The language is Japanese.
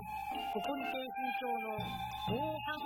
ここに低身長の後半